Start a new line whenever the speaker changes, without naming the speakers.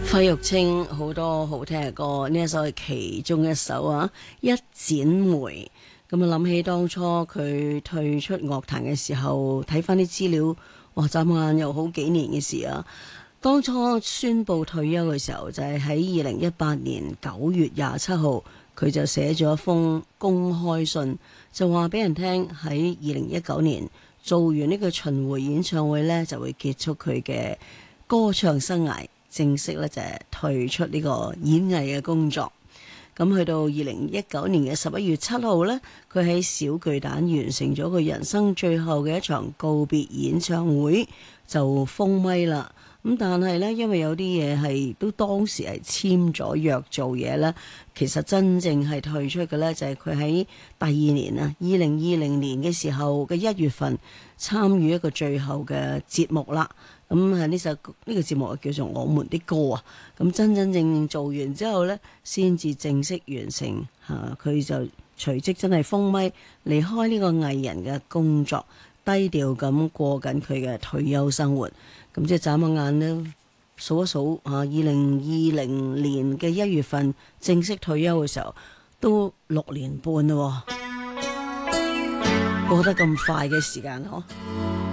費玉清好多好聽嘅歌，呢一首係其中一首啊。一剪梅，咁啊諗起當初佢退出樂壇嘅時候，睇翻啲資料，哇！眨眼又好幾年嘅事啊。當初宣布退休嘅時候，就係喺2018年9月27號，佢就寫咗一封公開信，就話俾人聽喺2019年做完呢個巡迴演唱會呢，就會結束佢嘅歌唱生涯。正式咧就係退出呢個演藝嘅工作。咁去到2019年嘅11月7號呢，佢喺小巨蛋完成咗佢人生最後嘅一場告別演唱會，就封咪啦。咁但係呢，因為有啲嘢係都當時係簽咗約做嘢呢，其實真正係退出嘅呢，就係佢喺第二年啊，2020年嘅時候嘅1月份參與一個最後嘅節目啦。咁呢個節目叫做《我們的歌》啊，咁真真正正做完之後呢，先至正式完成嚇，佢就隨即真係封咪離開呢個藝人嘅工作，低調咁過緊佢嘅退休生活。咁即係眨下眼呢，數一數嚇，2020年嘅1月份正式退休嘅時候，都6年半咯，過得咁快嘅時間嗬。